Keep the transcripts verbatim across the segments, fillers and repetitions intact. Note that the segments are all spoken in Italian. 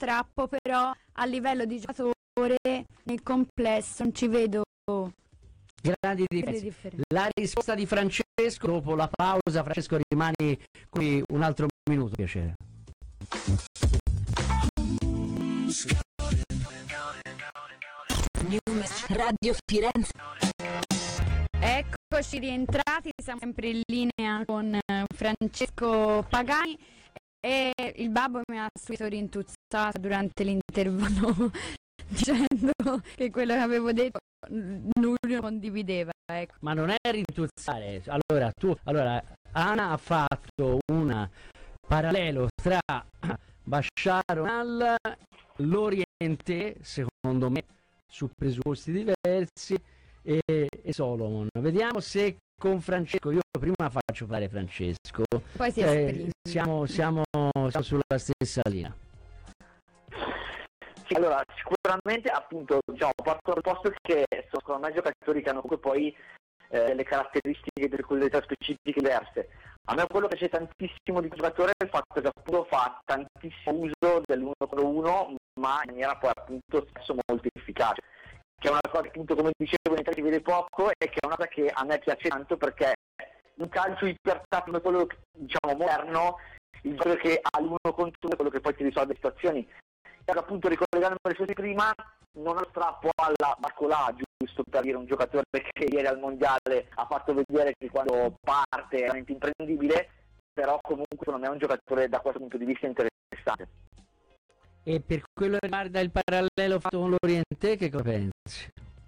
strappo, però a livello di giocatore nel complesso non ci vedo grandi differenze. La risposta di Francesco dopo la pausa. Francesco, rimani qui un altro minuto, piacere. Radio Firenze. Eccoci rientrati, siamo sempre in linea con Francesco Pagani e il babbo mi ha subito rintuzzata durante l'intervallo dicendo che quello che avevo detto lui lo condivideva, ecco. Ma non è rintuzzare. Allora tu allora Ana ha fatto un parallelo tra Bashar al l'Oriente, secondo me su presupposti diversi, e, e Solomon. Vediamo se con Francesco, io prima faccio fare Francesco, poi si eh, siamo, siamo, siamo sulla stessa linea. Sì, allora sicuramente appunto diciamo parto dal posto che sono secondo me giocatori che hanno comunque poi eh, delle caratteristiche, delle qualità specifiche diverse. A me quello che piace tantissimo di questo giocatore è il fatto che appunto fa tantissimo uso dell'uno contro uno, ma in maniera poi appunto spesso molto efficace, che è una cosa che appunto, come dicevo, in Italia si vede poco e che è una cosa che a me piace tanto, perché un calcio ipertattico come quello diciamo moderno, il gioco che ha l'uno contro uno è quello che poi ti risolve le situazioni. E appunto, ricollegandomi alle cose prima, non lo strappo alla Barcolà, giusto per dire un giocatore che ieri al mondiale ha fatto vedere che quando parte è veramente imprendibile, però comunque secondo me è un giocatore da questo punto di vista interessante. E per quello che riguarda il parallelo fatto con l'Oriente, che cosa pensi?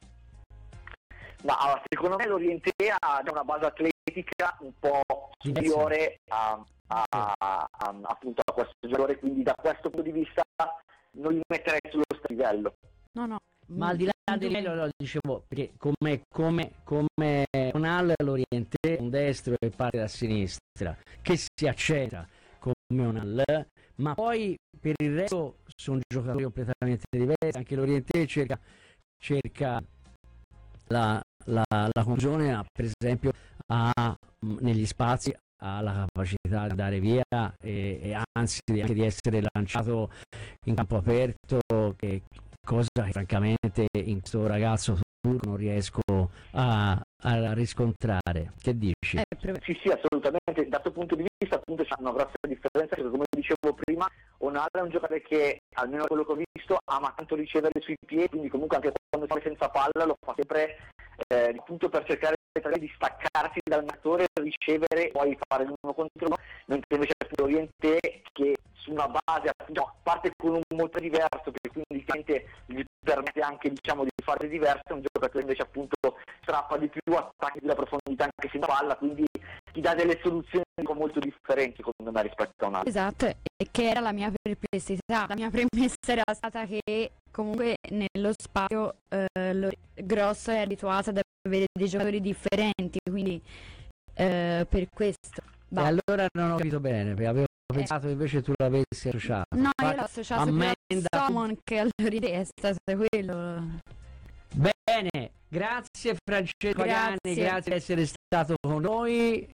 Ma allora, secondo me l'Oriente ha già una base atletica un po' superiore a, a, a, a, appunto a questo giocatore, quindi da questo punto di vista non li metterei sullo stesso livello. No, no. Ma al di là del livello, lo dicevo, perché come, come, come Onal l'Oriente è un destro e parte da sinistra, che si accetta come Onal, ma poi per il resto sono giocatori completamente diversi. Anche l'Oriente cerca, cerca la, la, la conclusione, per esempio, ha, negli spazi ha la capacità di dare via e, e anzi anche di essere lanciato in campo aperto, che cosa che francamente in questo ragazzo turco non riesco a, a riscontrare. Che dici? Eh, sì, sì, assolutamente. Da questo punto di vista appunto c'è una grossa differenza, perché come dicevo prima, Onal è un giocatore che, almeno quello che ho visto, ama tanto ricevere sui piedi, quindi comunque anche quando sta senza palla lo fa sempre eh, appunto per cercare di staccarsi dal marcatore, ricevere e poi fare l'uno contro uno, mentre invece l'Oriente, che su una base no, parte con un molto diverso, che quindi gli permette anche diciamo di fare diverse, un giocatore invece appunto strappa di più, attacchi della profondità anche senza palla, quindi ti dà delle soluzioni molto differenti secondo me rispetto a un altro. Esatto, e che era la mia perplessità, la mia premessa era stata che comunque nello spazio eh, lo grosso è abituato ad avere dei giocatori differenti, quindi eh, per questo. E allora non ho capito bene, perché avevo eh. pensato invece tu l'avessi associato. No, io l'ho associato Ammenda... più a Solomon che all'Oriente, è stato quello. Bene, grazie Francesco Pagani, grazie di essere stato con noi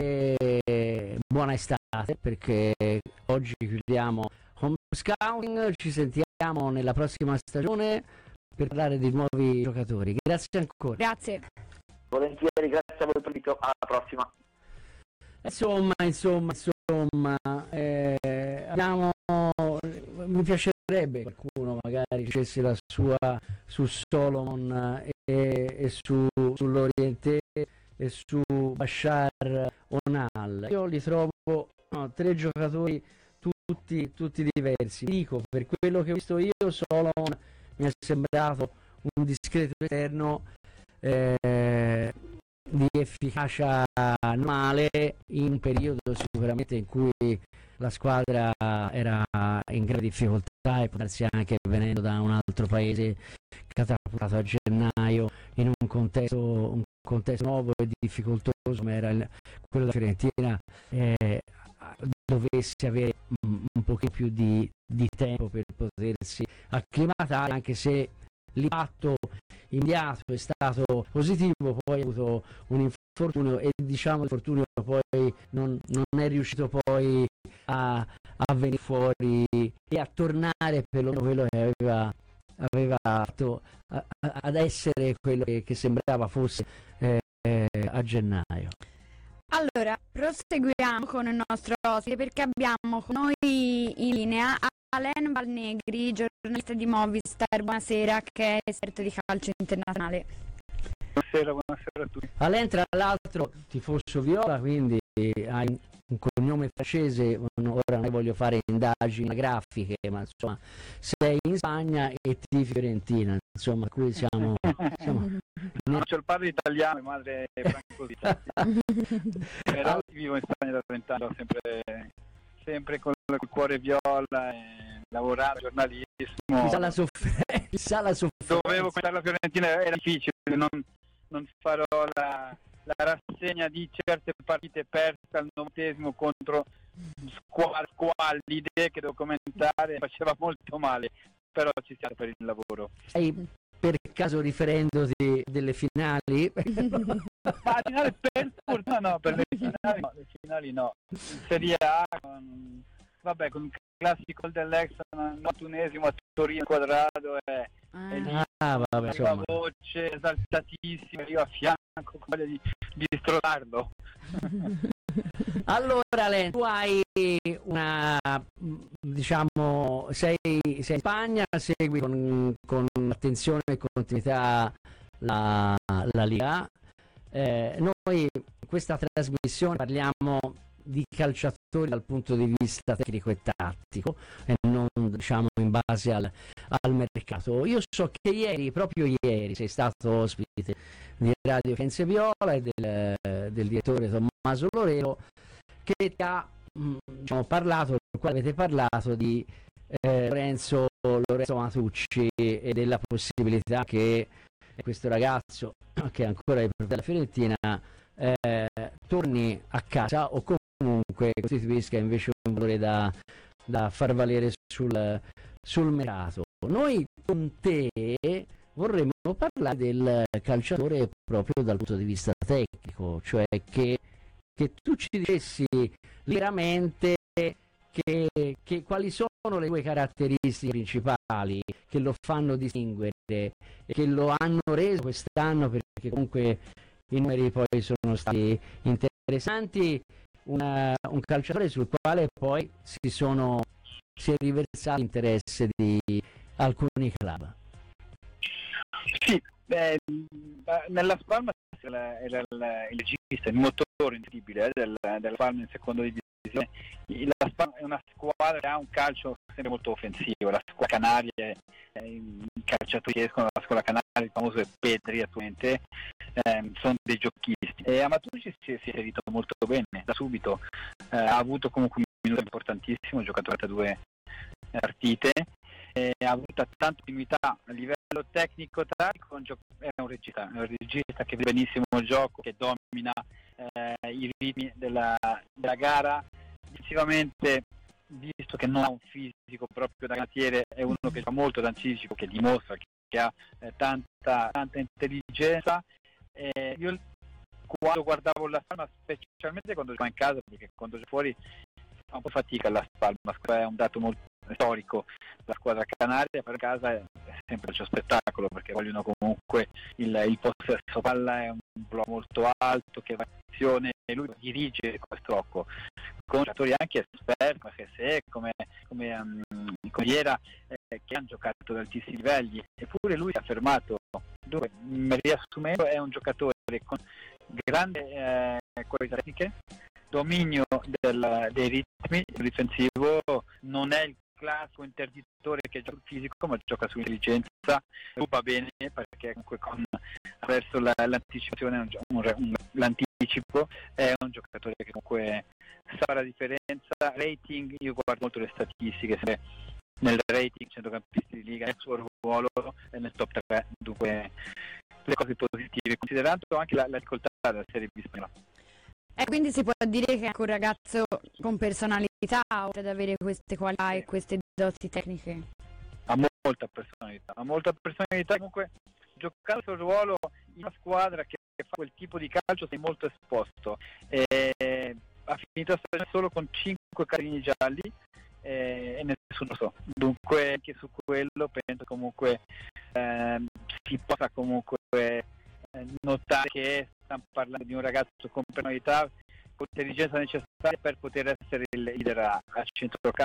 e buona estate, perché oggi chiudiamo Home Scouting, ci sentiamo nella prossima stagione per parlare di nuovi giocatori. Grazie ancora. Grazie. Volentieri, grazie a voi per l'invito, alla prossima. Insomma, insomma, insomma, eh, abbiamo, mi piacerebbe che qualcuno magari dicesse la sua su Solomon e, e su, sull'Oriente e su Bashar Onal. Io li trovo no, tre giocatori tutti, tutti diversi. Dico, per quello che ho visto io, Solomon mi è sembrato un discreto esterno eh, di efficacia normale in un periodo sicuramente in cui la squadra era in grave difficoltà e può darsi anche venendo da un altro paese catapultato a gennaio in un contesto, un contesto nuovo e difficoltoso come era il, quello della Fiorentina, eh, dovesse avere un, un pochino più di, di tempo per potersi acclimatare, anche se l'impatto immediato è stato positivo, poi ha avuto un infortunio e diciamo l'infortunio poi non, non è riuscito poi a, a venire fuori e a tornare per lo quello che aveva, aveva fatto, a, a, ad essere quello che, che sembrava fosse eh, a gennaio. Allora, proseguiamo con il nostro ospite perché abbiamo con noi in linea Alain Valnegri, giornalista di Movistar. Buonasera, che è esperto di calcio internazionale. Buonasera, buonasera a tutti. Alain, tra l'altro, tifoso viola, quindi hai un cognome francese. Ora non voglio fare indagini grafiche, ma insomma sei in Spagna e tifi Fiorentina, insomma qui siamo, siamo... No, c'è il padre italiano e madre franco-italiana. Però vivo in Spagna da trent'anni, ho sempre, sempre con il cuore viola e lavorare, giornalismo. Chissà la sofferenza, la sofferenza. Dovevo questare la Fiorentina, era difficile, non, non farò la, la rassegna di certe partite perse al novantesimo contro squadre squallide che devo commentare, faceva molto male, però ci siamo per il lavoro. Sei per caso riferendoti delle finali? Ma finale per fortuna no, per le finali no, le finali no. In Serie A, con, vabbè, con il classico dell'ex novantunesimo a Torino quadrato è, Ah. è lì, Ah, vabbè, insomma. voce esaltatissima, io a fianco con voglia di, di stronarlo. Allora Len, tu hai una, diciamo, sei, sei in Spagna, segui con, con attenzione e continuità la, la Liga. Eh, noi in questa trasmissione parliamo di calciatori dal punto di vista tecnico e tattico e non, diciamo, in base al, al mercato. Io so che ieri, proprio ieri, sei stato ospite di Radio Firenze Viola e del, del direttore Tommaso Lorelo, che ti ha, diciamo, parlato, del quale avete parlato di eh, Lorenzo, Lorenzo Matucci e della possibilità che questo ragazzo, che è ancora il proprietario della Fiorentina, eh, torni a casa o comunque costituisca invece un valore da, da far valere sul, sul mercato. Noi con te vorremmo parlare del calciatore proprio dal punto di vista tecnico, cioè che, che tu ci dicessi veramente che, che quali sono le due caratteristiche principali che lo fanno distinguere e che lo hanno reso quest'anno, perché comunque i numeri poi sono stati interessanti, una, un calciatore sul quale poi si sono si è riversato l'interesse di alcuni club. Sì, beh, nella Spalma era il, il regista, il motore indiscutibile eh, del, della Spalma in seconda divisione. La Spalma è una squadra che ha un calcio sempre molto offensivo, la squadra canaria, eh, i calciatori che escono dalla scuola canaria, il famoso Petri attualmente, eh, sono dei giochisti. E Amatucci si è inserito molto bene da subito, eh, ha avuto comunque un minuto importantissimo, ha giocato a due partite, eh, ha avuto tanta continuità a livello tecnico tattico, è un regista, è un regista che vede benissimo il gioco, che domina eh, i ritmi della, della gara. Difensivamente, visto che non ha un fisico proprio da cantiere, è uno che fa molto d'anticipo, che dimostra che, che ha eh, tanta, tanta intelligenza. Eh, io quando guardavo la Spalma, specialmente quando gioco in casa, perché quando gioco fuori fa un po' fatica la Spalma, è un dato molto storico, la squadra canaria per casa è sempre il suo spettacolo, perché vogliono comunque il, il possesso palla, è un blocco molto alto che va in azione e lui dirige questo gioco con giocatori anche esperti come Fessé, come, come um, Cogliera, eh, che hanno giocato ad altissimi livelli, eppure lui ha affermato, dove, riassumendo, è un giocatore con grande eh, qualità tecniche, dominio del, dei ritmi, il difensivo, non è il classico interditore che gioca sul fisico, ma gioca sull'intelligenza, ruba bene perché comunque con, verso la, l'anticipazione, un, un, un, l'anticipo è un giocatore che comunque sa la differenza. Rating, io guardo molto le statistiche, se nel rating centrocampisti di Liga, nel suo ruolo è nel top tre, dunque le cose positive, considerando anche la, la difficoltà della Serie B spagnola. E quindi si può dire che è anche un ragazzo con personalità, oltre ad avere queste qualità e queste doti tecniche. Ha molta personalità, ha molta personalità, comunque giocare il suo ruolo in una squadra che fa quel tipo di calcio sei molto esposto, e ha finito la stagione solo con cinque cartellini gialli eh, e nessuno so. Dunque anche su quello penso comunque eh, si possa comunque eh, notare che stiamo parlando di un ragazzo con personalità, con l'intelligenza necessaria per poter essere il leader a, a centrocampo